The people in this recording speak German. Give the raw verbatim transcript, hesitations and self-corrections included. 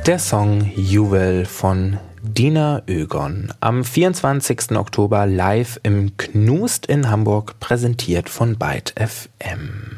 Der Song Juwel von Dina Ögon. Am vierundzwanzigsten Oktober live im Knust in Hamburg, präsentiert von Byte F M.